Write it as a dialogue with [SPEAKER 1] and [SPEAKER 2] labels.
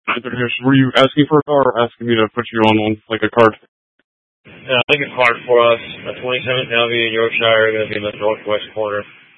[SPEAKER 1] Were you asking for a car or asking me to put you on one, like a card?
[SPEAKER 2] I think it's hard for us. A 27 Navigator in Yorkshire, going to be in the northwest corner.